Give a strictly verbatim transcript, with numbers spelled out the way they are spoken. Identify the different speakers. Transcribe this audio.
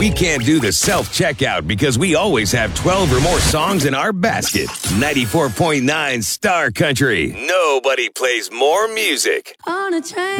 Speaker 1: We can't do the self-checkout because we always have twelve or more songs in our basket. ninety-four point nine Star Country. Nobody plays more music.
Speaker 2: On a train.